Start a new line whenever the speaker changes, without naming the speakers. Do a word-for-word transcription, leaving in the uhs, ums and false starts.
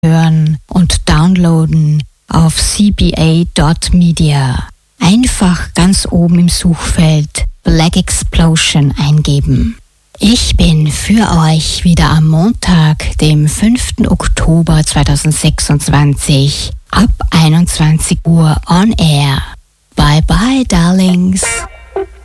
hören und downloaden auf c b a dot media. Einfach ganz oben im Suchfeld Black Explosion eingeben. Ich bin für euch wieder am Montag, dem fünften Oktober zweitausendsechsundzwanzig, ab einundzwanzig Uhr on air. Bye bye, darlings.